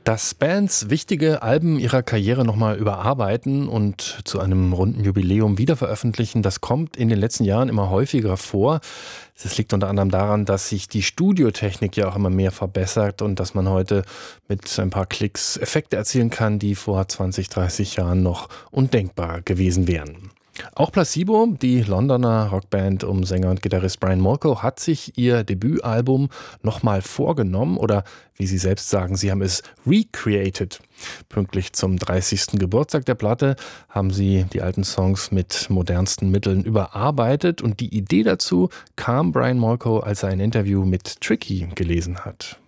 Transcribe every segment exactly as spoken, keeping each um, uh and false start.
Dass Bands wichtige Alben ihrer Karriere nochmal überarbeiten und zu einem runden Jubiläum wiederveröffentlichen, das kommt in den letzten Jahren immer häufiger vor. Das liegt unter anderem daran, dass sich die Studiotechnik ja auch immer mehr verbessert und dass man heute mit ein paar Klicks Effekte erzielen kann, die vor zwanzig, dreißig Jahren noch undenkbar gewesen wären. Auch Placebo, die Londoner Rockband um Sänger und Gitarrist Brian Molko, hat sich ihr Debütalbum nochmal vorgenommen oder, wie sie selbst sagen, sie haben es recreated. Pünktlich zum dreißigsten Geburtstag der Platte haben sie die alten Songs mit modernsten Mitteln überarbeitet und die Idee dazu kam Brian Molko, als er ein Interview mit Tricky gelesen hat.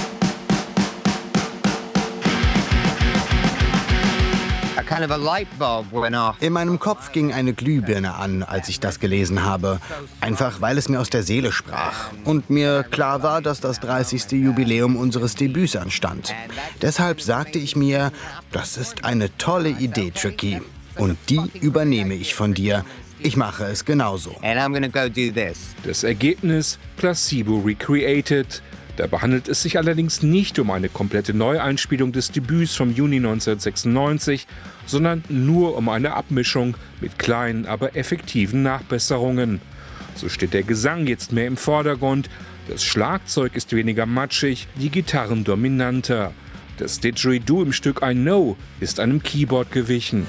In meinem Kopf ging eine Glühbirne an, als ich das gelesen habe. Einfach, weil es mir aus der Seele sprach. Und mir klar war, dass das dreißigste Jubiläum unseres Debüts anstand. Deshalb sagte ich mir, das ist eine tolle Idee, Tricky. Und die übernehme ich von dir. Ich mache es genauso. Das Ergebnis: Placebo Recreated. Dabei handelt es sich allerdings nicht um eine komplette Neueinspielung des Debüts vom Juni neunzehnhundertsechsundneunzig, sondern nur um eine Abmischung mit kleinen, aber effektiven Nachbesserungen. So steht der Gesang jetzt mehr im Vordergrund, das Schlagzeug ist weniger matschig, die Gitarren dominanter. Das Didgeridoo im Stück I Know ist einem Keyboard gewichen.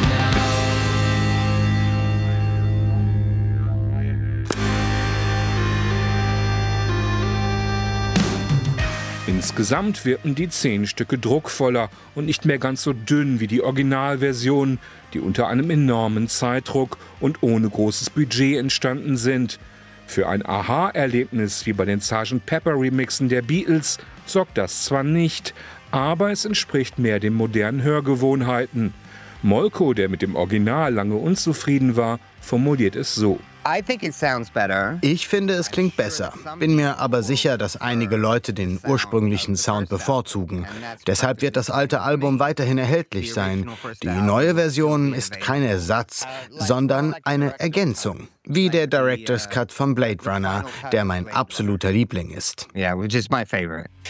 Insgesamt wirken die zehn Stücke druckvoller und nicht mehr ganz so dünn wie die Originalversionen, die unter einem enormen Zeitdruck und ohne großes Budget entstanden sind. Für ein Aha-Erlebnis wie bei den Sergeant Pepper Remixen der Beatles sorgt das zwar nicht, aber es entspricht mehr den modernen Hörgewohnheiten. Molko, der mit dem Original lange unzufrieden war, formuliert es so: Ich finde, es klingt besser, bin mir aber sicher, dass einige Leute den ursprünglichen Sound bevorzugen. Deshalb wird das alte Album weiterhin erhältlich sein. Die neue Version ist kein Ersatz, sondern eine Ergänzung, wie der Director's Cut von Blade Runner, der mein absoluter Liebling ist.